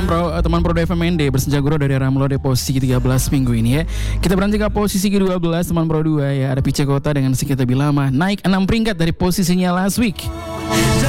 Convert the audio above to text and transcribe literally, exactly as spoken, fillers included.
pro, teman pro F M N D bersenja guru dari Ramlo di posisi tiga belas minggu ini ya. Kita beranjak ke posisi ke dua belas teman pro dua ya. Ada Pice Kota dengan Sekitar Lebih Lama naik enam peringkat dari posisinya last week.